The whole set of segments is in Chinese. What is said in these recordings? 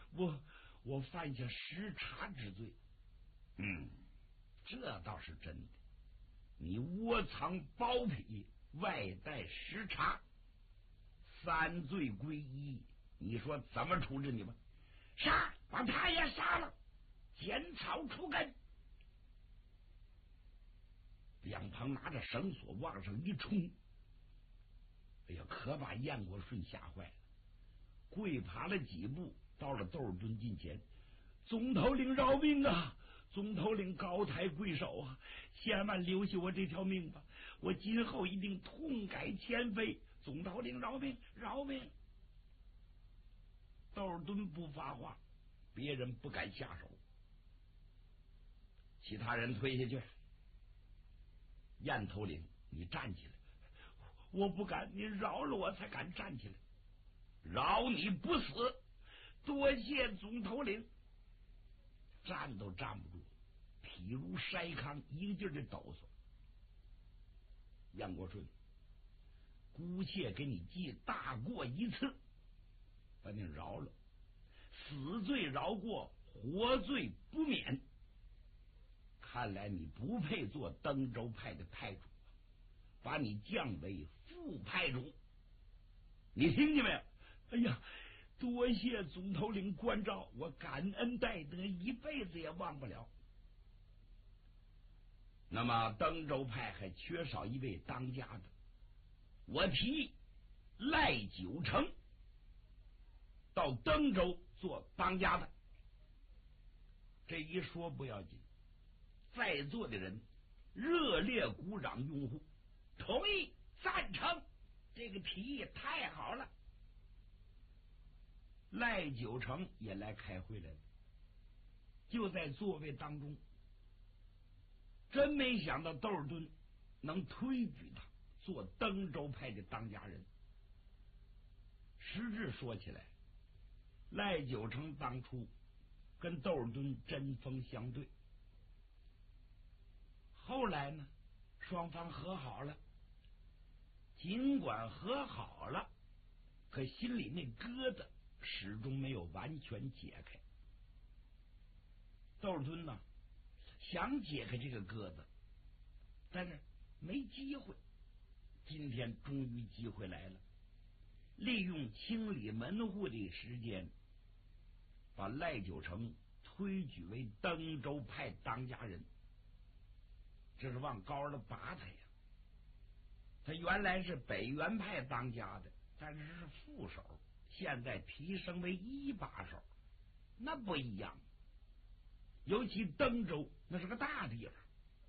我犯下失察之罪。这倒是真的。你窝藏包庇，外带失察，三罪归一，你说怎么处置你吧？杀，把他也杀了，剪草除根。两旁拿着绳索往上一冲，哎呀，可把燕国顺吓坏了，跪爬了几步，到了窦尔敦近前，总头领饶命啊！总头领高抬贵手啊！千万留下我这条命吧，我今后一定痛改前非。总头领饶命，饶命！窦尔敦不发话，别人不敢下手，其他人推下去。燕头领，你站起来！我不敢，你饶了我才敢站起来。饶你不死，多谢总头领。站都站不住，体如筛糠，一个劲儿的抖擞。燕国顺，姑且给你记大过一次，把你饶了，死罪饶过，活罪不免。看来你不配做登州派的派主，把你降为副派主。你听见没有？哎呀，多谢总头领关照，我感恩戴德，一辈子也忘不了。那么登州派还缺少一位当家的，我提议赖九成到登州做当家的。这一说不要紧，在座的人热烈鼓掌拥护，同意赞成，这个提议太好了。赖九成也来开会来了，就在座位当中，真没想到窦尔敦能推举他做登州派的当家人。实质说起来，赖九成当初跟窦尔敦针锋相对，后来呢，双方和好了。尽管和好了，可心里那疙瘩始终没有完全解开。窦尔敦呢，想解开这个疙瘩，但是没机会。今天终于机会来了，利用清理门户的时间，把赖九成推举为登州派当家人，这是往高了拔他呀。他原来是北原派当家的，但是是副手，现在提升为一把手，那不一样。尤其登州那是个大地方，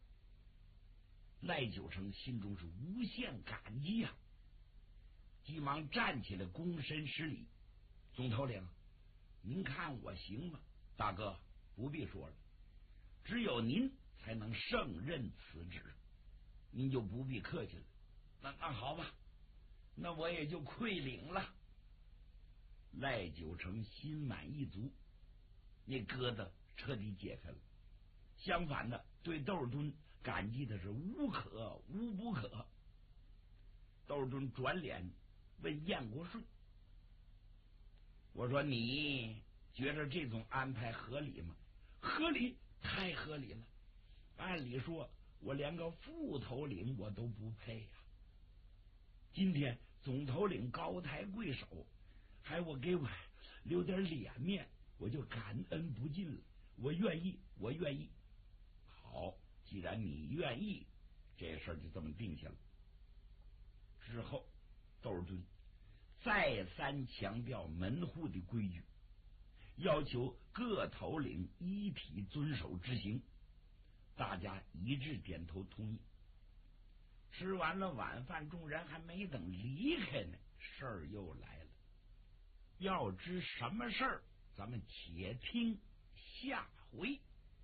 赖九成心中是无限感激啊，急忙站起来躬身施礼。总头领，您看我行吗？大哥不必说了，只有您才能胜任此职，您就不必客气了。那好吧，那我也就愧领了。赖九成心满意足，那疙瘩彻底解开了。相反的，对窦尔敦感激的是无可无不可。窦尔敦转脸问燕国顺：“我说你觉得这种安排合理吗？”“合理，太合理了。按理说，我连个副头领我都不配呀。今天总头领高抬贵手，还给我留点脸面，我就感恩不尽了。我愿意，我愿意。”“好，既然你愿意，这事儿就这么定下了。”之后，窦尔敦再三强调门户的规矩，要求各头领一体遵守执行，大家一致点头同意。吃完了晚饭，众人还没等离开呢，事儿又来了。要知什么事儿，咱们且听下回。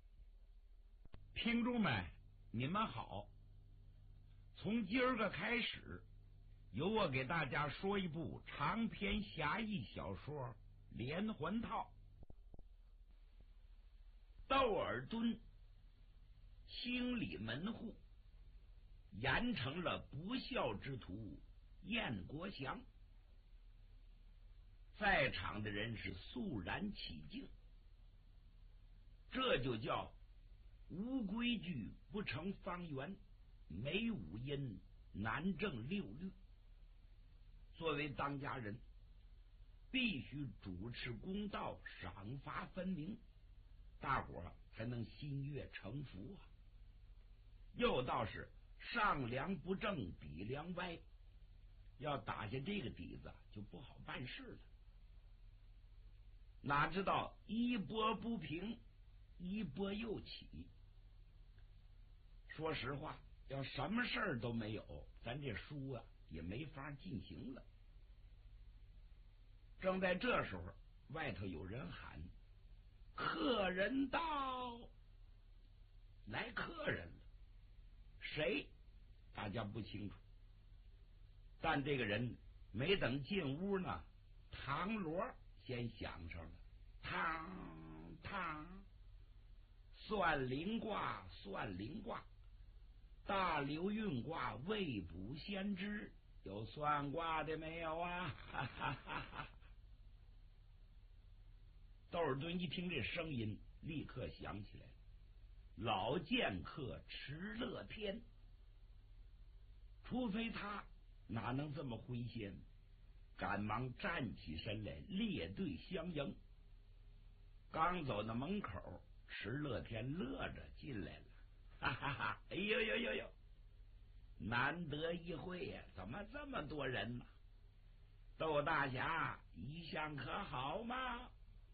听众们，你们好，从今儿个开始，由我给大家说一部长篇侠义小说《连环套》。窦尔敦清理门户，严惩了不孝之徒燕国祥。 在场的人是肃然起敬。这就叫无规矩不成方圆，没五音难正六律。作为当家人，必须主持公道，赏罚分明，大伙儿才能心悦诚服啊。又倒是上梁不正底梁歪，要打下这个底子就不好办事了。哪知道一波不平，一波又起。说实话，要什么事儿都没有，咱这书啊也没法进行了。正在这时候，外头有人喊：“客人到！”来客人了，谁？大家不清楚。但这个人没等进屋呢，唐锣先响上了，嘡嘡，算灵卦，算灵卦，大流运卦，未卜先知，有算卦的没有啊？哈哈哈哈！窦尔敦一听这声音，立刻想起来了，老剑客迟乐天，除非他，哪能这么灰仙？赶忙站起身来，列队相迎。刚走到门口，迟乐天乐着进来了，哈哈哈！哎呦呦呦呦，难得一会呀，怎么这么多人呢？窦大侠一向可好吗？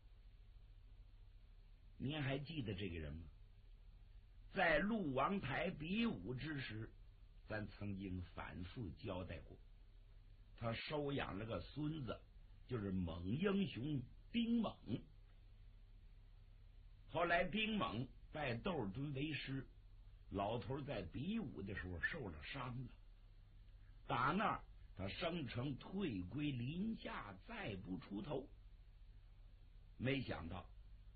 您还记得这个人吗？在鹿王台比武之时，咱曾经反复交代过，他收养了个孙子，就是猛英雄丁猛。后来丁猛拜窦尔敦为师，老头在比武的时候受了伤了，打那儿他生成退归林下，再不出头。没想到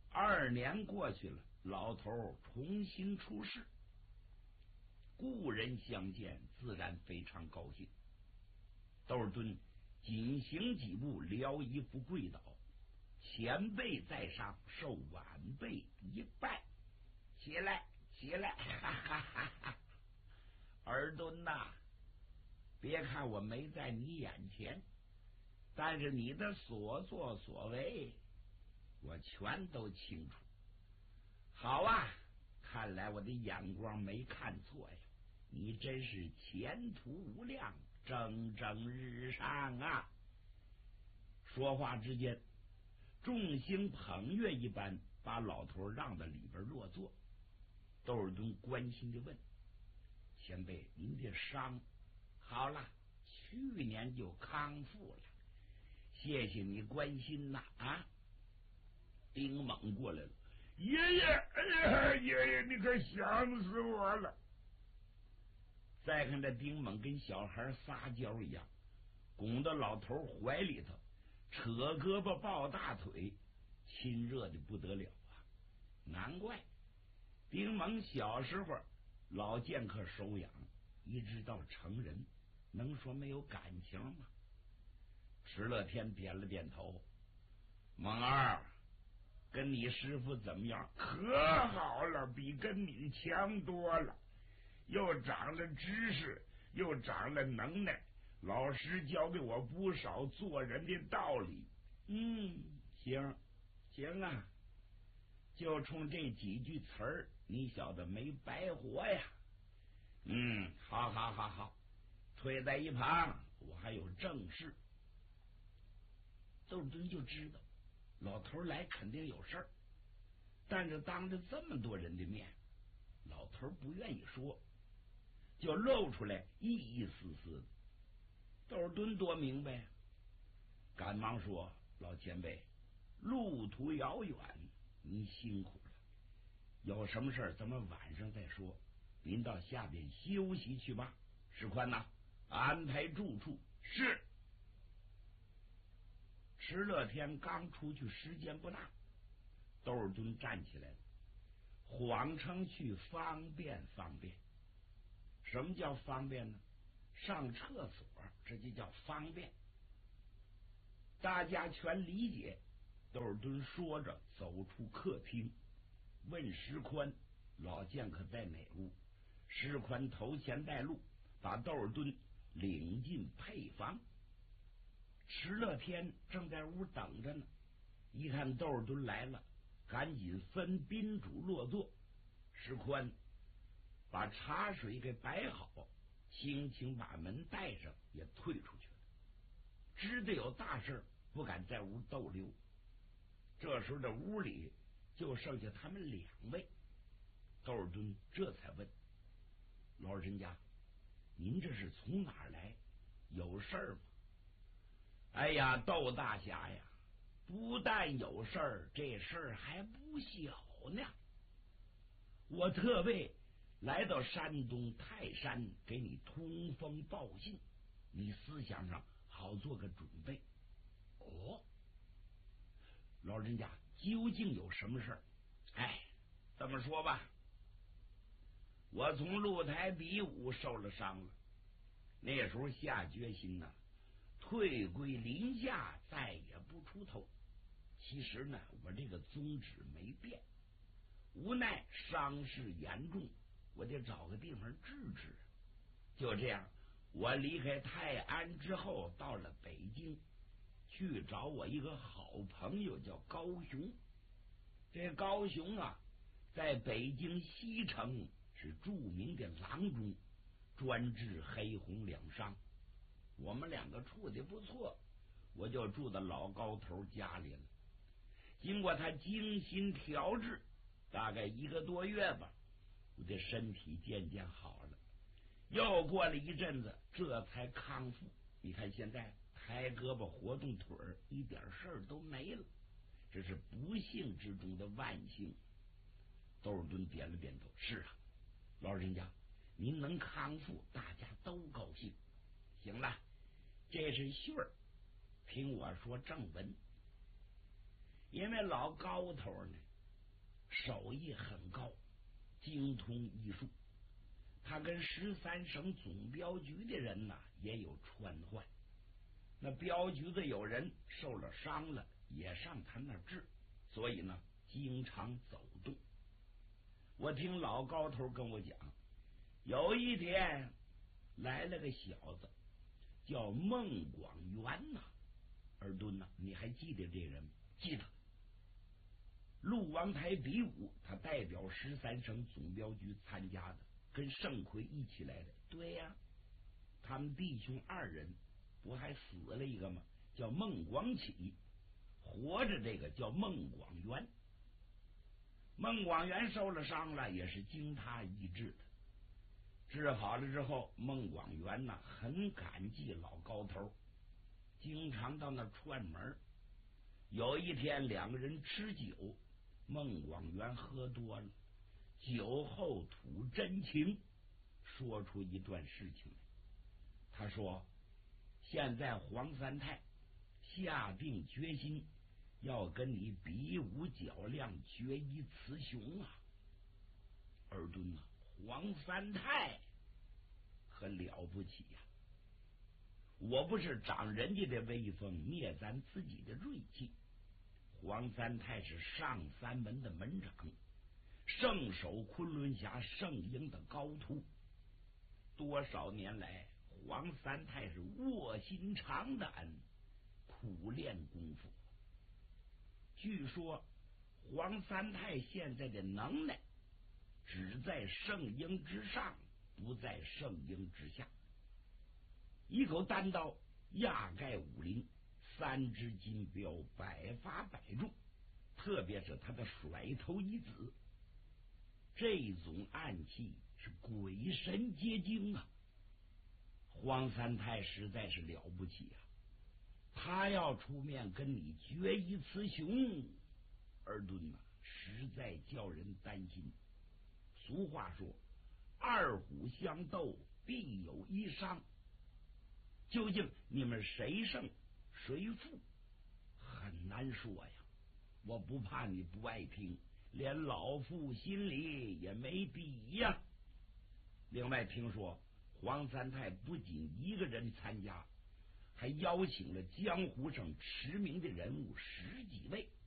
2年过去了，老头重新出世，故人相见，自然非常高兴。窦尔敦紧行几步，撩衣服跪倒，前辈在上，受晚辈一拜。起来，起来！哈哈哈哈！尔敦呐，别看我没在你眼前，但是你的所作所为，我全都清楚。好啊，看来我的眼光没看错呀，你真是前途无量，蒸蒸日上啊！说话之间，众星捧月一般把老头让到里边落座。窦尔敦关心的问：“前辈，您的伤好了？去年就康复了，谢谢你关心呐！”啊，丁猛过来了，爷爷，哎呀，爷爷，你可想死我了！再看这丁猛跟小孩撒娇一样，拱到老头怀里头，扯胳膊抱大腿，亲热的不得了啊！难怪丁猛小时候老剑客收养，一直到成人，能说没有感情吗？迟乐天点了点头，猛儿，跟你师傅怎么样？可好了，比跟你强多了，又长了知识，又长了能耐，老师教给我不少做人的道理。行行啊，就冲这几句词儿，你晓得没白活呀。好好好好，退在一旁，我还有正事。窦尔敦就知道老头来肯定有事儿，但是当着这么多人的面，老头不愿意说，就露出来意意思思的。窦尔敦多明白，赶忙说：“老前辈，路途遥远，您辛苦了，有什么事儿咱们晚上再说，您到下边休息去吧。石宽呐，安排住处。”是。迟乐天刚出去，时间不大，窦尔敦站起来了，谎称去方便方便。什么叫方便呢？上厕所，这就叫方便。 大家全理解。窦尔敦说着，走出客厅，问石宽：“老剑可在哪屋？”石宽头前带路，把窦尔敦领进配房。石乐天正在屋等着呢，一看窦尔敦来了，赶紧分宾主落座。石宽把茶水给摆好，轻轻把门带上，也退出去了。知道有大事，不敢在屋逗留。这时候这屋里就剩下他们两位。窦尔敦这才问：“老人家，您这是从哪儿来？有事儿吗？”“哎呀，窦大侠呀，不但有事儿，这事儿还不小呢。我特为来到山东泰山给你通风报信，你思想上好做个准备。”“哦，老人家究竟有什么事儿？”“哎，这么说吧，我从露台比武受了伤了，那时候下决心呢，退归林下，再也不出头。其实呢，我这个宗旨没变，无奈伤势严重，我得找个地方治治。就这样，我离开泰安之后，到了北京，去找我一个好朋友叫高雄。这高雄啊，在北京西城是著名的郎中，专治黑红两伤。我们两个处的不错，我就住到老高头家里了。经过他精心调治，大概1个多月吧，我的身体渐渐好了。又过了一阵子，这才康复。你看现在抬胳膊活动腿儿，一点事儿都没了。这是不幸之中的万幸。”窦尔敦点了点头：“是啊，老人家，您能康复，大家都高兴。行了，这是信儿，听我说正文。因为老高头呢，手艺很高，精通医术，他跟13省总镖局的人呢也有串换。那镖局子有人受了伤了，也上他那儿治，所以呢，经常走动。我听老高头跟我讲，有一天来了个小子，叫孟广元呐。尔敦呐，你还记得这人？记得。陆王台比武，他代表13省总镖局参加的，跟盛奎一起来的。对呀，他们弟兄2人，不还死了一个吗？叫孟广启，活着这个叫孟广元。孟广元受了伤了，也是经他医治的。治好了之后，孟广元呢很感激老高头，经常到那串门。有一天2个人吃酒，孟广元喝多了，酒后吐真情，说出一段事情来。他说，现在黄三太下定决心要跟你比武较量，决一雌雄啊！尔敦啊，黄三太可了不起呀！我不是长人家的威风，灭咱自己的锐气。黄三太是上3门的门长，圣守昆仑峡圣婴的高徒。多少年来，黄三太是卧薪尝胆，苦练功夫。据说黄三太现在的能耐只在圣婴之上，不在圣婴之下。一口单刀压盖武林，3只金镖百发百中，特别是他的甩头一子，这种暗器是鬼神皆惊啊！黄三太实在是了不起啊！他要出面跟你决一雌雄，尔敦啊，实在叫人担心。俗话说，2虎相斗，必有一伤。究竟你们谁胜谁负，很难说呀。我不怕你不爱听，连老夫心里也没底呀。另外听说黄三太不仅1个人参加， 还邀请了江湖上驰名的人物10几位，